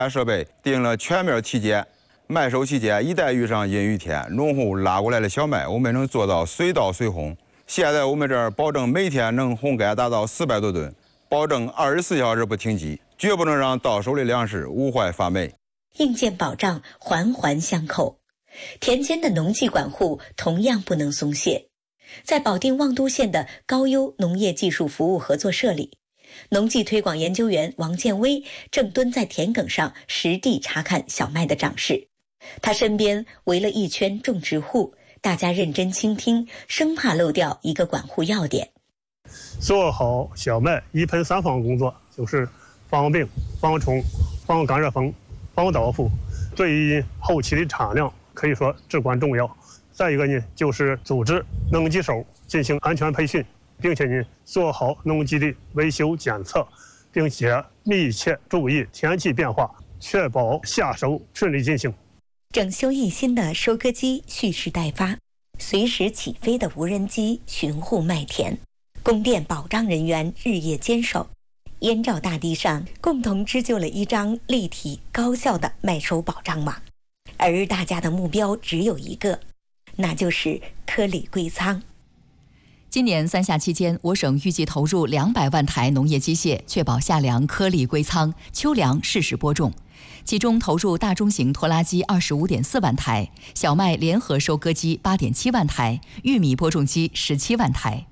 设备定了全面体检，麦收期间一旦遇上阴雨天，农户拉过来的小麦，我们能做到随稻随烘。现在我们这儿保证每天能烘干达到400多吨，保证24小时不停机，绝不能让到手的粮食无坏发霉。 硬件保障环环相扣，田间的农技管护同样不能松懈。在保定望都县的高优农业技术服务合作社里，农技推广研究员王建威正蹲在田埂上实地查看小麦的长势。他身边围了一圈种植户，大家认真倾听，生怕漏掉一个管护要点。 做好小麦一喷三防工作，就是防病、防虫、防干热风、防倒伏，对于后期的产量可以说至关重要。再一个呢，就是组织农技手进行安全培训，并且呢做好农机的维修检测，并且密切注意天气变化，确保夏收顺利进行。 整修一新的收割机蓄势待发，随时起飞的无人机巡护麦田，供电保障人员日夜坚守，燕赵大地上共同织就了一张立体高效的麦收保障网。而大家的目标只有一个，那就是颗粒归仓。 今年三夏期间，我省预计投入200万台农业机械，确保夏粮颗粒归仓，秋粮适时播种。其中投入大中型拖拉机25.4万台，小麦联合收割机8.7万台，玉米播种机17万台。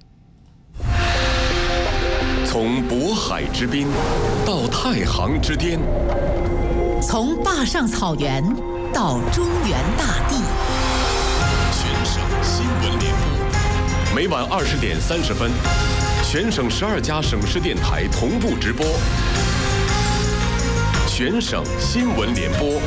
从渤海之滨到太行之巅， 从坝上草原到中原大地， 全省新闻联播，每晚20点30分，全省12家省市电台同步直播。全省新闻联播。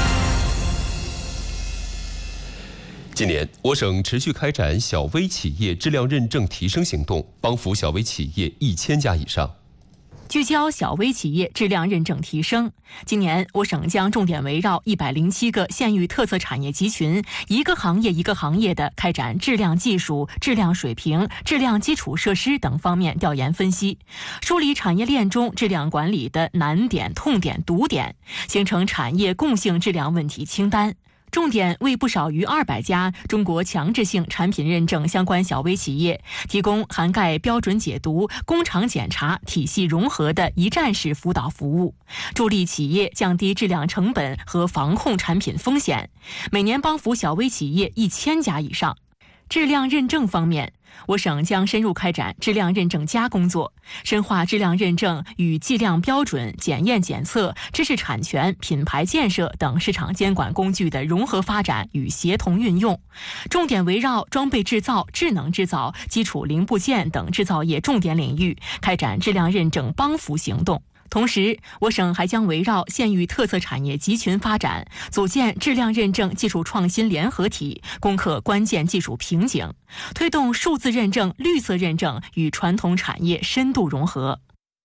今年，我省持续开展小微企业质量认证提升行动，帮扶小微企业1000家以上。 聚焦小微企业质量认证提升。今年，我省将重点围绕107个县域特色产业集群，一个行业一个行业的开展质量技术、质量水平、质量基础设施等方面调研分析，梳理产业链中质量管理的难点、痛点、堵点，形成产业共性质量问题清单。重点为不少于200家中国强制性产品认证相关小微企业提供涵盖标准解读、工厂检查、体系融合的一站式辅导服务，助力企业降低质量成本和防控产品风险，每年帮扶小微企业1000家以上。质量认证方面，我省将深入开展质量认证加工作，深化质量认证与计量标准、检验检测、知识产权、品牌建设等市场监管工具的融合发展与协同运用，重点围绕装备制造、智能制造、基础零部件等制造业重点领域开展质量认证帮扶行动。同时，我省还将围绕县域特色产业集群发展，组建质量认证技术创新联合体，攻克关键技术瓶颈，推动数字认证、绿色认证与传统产业深度融合。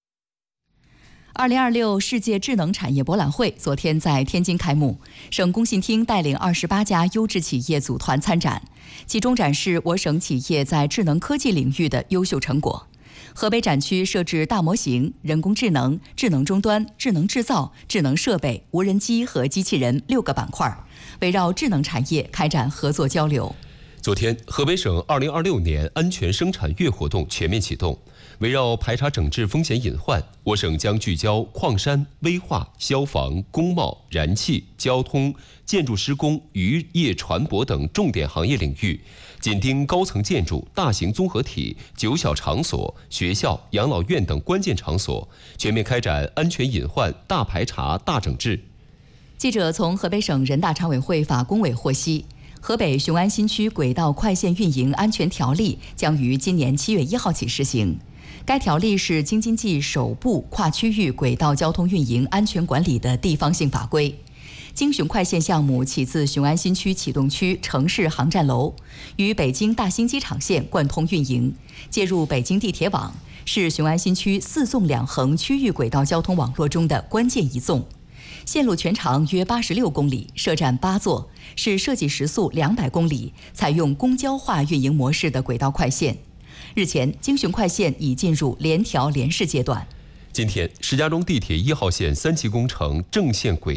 2026世界智能产业博览会昨天在天津开幕，省工信厅带领28家优质企业组团参展，其中展示我省企业在智能科技领域的优秀成果。河北展区设置大模型、人工智能、智能终端、智能制造、智能设备、无人机和机器人6个板块，围绕智能产业开展合作交流。 昨天，河北省2026年安全生产月活动全面启动。围绕排查整治风险隐患，我省将聚焦矿山、危化、消防、工贸、燃气、交通、建筑施工、渔业船舶等重点行业领域，紧盯高层建筑、大型综合体、9小场所、学校、养老院等关键场所，全面开展安全隐患大排查、大整治。 记者从河北省人大常委会法工委获悉，河北雄安新区轨道快线运营安全条例将于今年7月1号起施行。该条例是京津冀首部跨区域轨道交通运营安全管理的地方性法规。京雄快线项目起自雄安新区启动区城市航站楼，与北京大兴机场线贯通运营，接入北京地铁网，是雄安新区4纵2横区域轨道交通网络中的关键一纵。线路全长约86公里，设站8座，是设计时速200公里，采用公交化运营模式的轨道快线。日前，京雄快线已进入联调联试阶段。 今天，石家庄地铁1号线3期工程正线轨